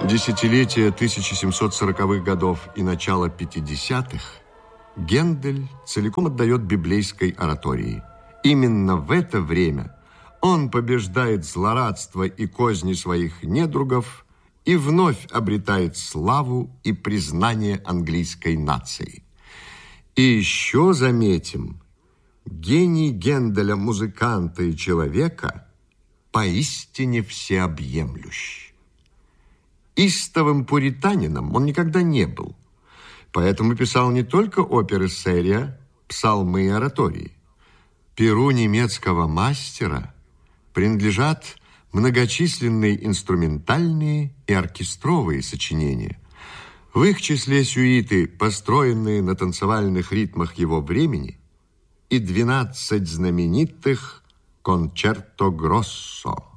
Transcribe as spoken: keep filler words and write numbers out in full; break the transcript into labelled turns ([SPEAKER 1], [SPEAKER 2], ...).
[SPEAKER 1] Десятилетия тысяча семьсот сороковых годов и начало пятидесятых Гендель целиком отдает библейской оратории. Именно в это время он побеждает злорадство и козни своих недругов и вновь обретает славу и признание английской нации. И еще заметим, гений Генделя, музыканта и человека, поистине всеобъемлющ. Истовым пуританином он никогда не был, поэтому писал не только оперы серия, псалмы и оратории. Перу немецкого мастера принадлежат многочисленные инструментальные и оркестровые сочинения. В их числе сюиты, построенные на танцевальных ритмах его времени, и двенадцать знаменитых кончерто гроссо.